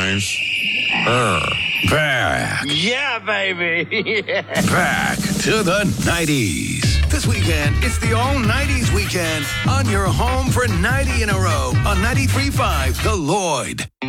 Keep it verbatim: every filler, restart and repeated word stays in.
nice. Her. Back. Yeah, baby. Back to the nineties. This weekend, it's the all nineties weekend on your home for ninety in a row on ninety-three point five The Lloyd.